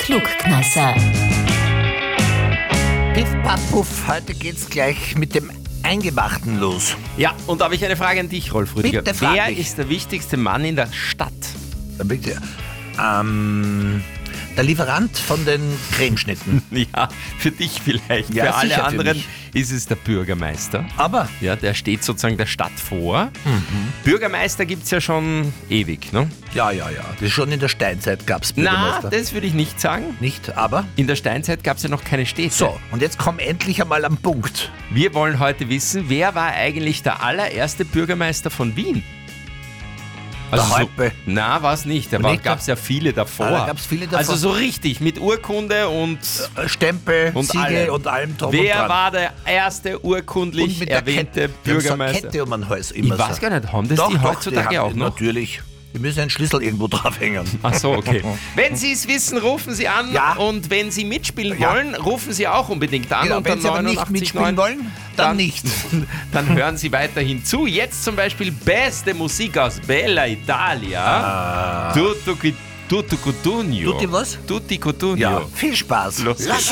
Klugkneisser. Piff, paff, puff, heute geht's gleich mit dem Eingemachten los. Ja, und da habe ich eine Frage an dich, Rolf Rüdiger. Bitte frag Wer mich. ist der wichtigste Mann in der Stadt? Da bitte. Der Lieferant von den Cremeschnitten. Ja, für dich vielleicht. Ja, für alle sicher für anderen mich. ist es der Bürgermeister. Aber Ja, der steht sozusagen der Stadt vor. Bürgermeister gibt es ja schon ewig, ne? ja. Das ist schon in der Steinzeit gab's Na, Bürgermeister. das würde ich nicht sagen. Nicht, aber. In der Steinzeit gab es ja noch keine Städte. So, und jetzt komm endlich einmal am Punkt. Wir wollen heute wissen, wer war eigentlich der allererste Bürgermeister von Wien? Der Halpe. Na, war es nicht. Da Nicht gab es ja viele davor. Da gab's viele davor. Also so richtig, mit Urkunde und Stempel, Und Siegel allem. und allem drum und wer dran. war der erste Und urkundlich mit der erwähnte Kette. Die haben so eine Bürgermeister? Kette um den Hals Ich immer weiß so. gar nicht, haben das Doch, die heutzutage die haben, auch noch? Natürlich. Die müssen einen Schlüssel irgendwo draufhängen. Ach so, okay. Wenn Sie es wissen, rufen Sie an. Ja. Und wenn Sie mitspielen Ja. wollen, rufen Sie auch unbedingt an. Genau, unter wenn Sie aber nicht 89,9. mitspielen wollen, dann nicht. Dann hören Sie weiterhin zu. Jetzt zum Beispiel beste Musik aus Bella Italia. Tutto Cutugno. Tutti was? Tutti Cutugno. Ja, viel Spaß. Los geht's.